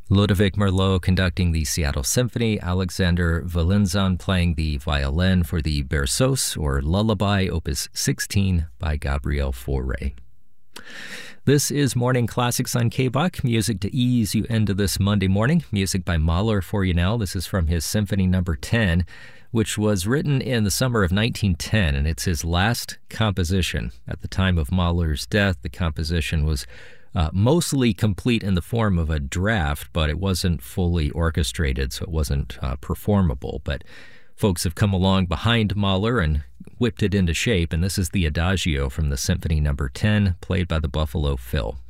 Ludovic Merlot conducting the Seattle Symphony, Alexander Valizan playing the violin for the Berceuse, or Lullaby, Opus 16 by Gabriel Fauré. This is Morning Classics on KBUK, music to ease you into this Monday morning. Music by Mahler for you now. This is from his Symphony No. 10, which was written in the summer of 1910, and it's his last composition. At the time of Mahler's death, the composition was mostly complete in the form of a draft, but it wasn't fully orchestrated, so it wasn't performable. But folks have come along behind Mahler and whipped it into shape, and this is the Adagio from the Symphony No. 10, played by the Buffalo Phil.